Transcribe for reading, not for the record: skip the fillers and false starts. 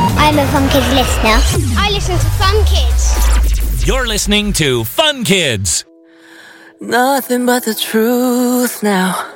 I'm a Fun Kids listener. I listen to Fun Kids. You're listening to Fun Kids. Nothing but the truth now.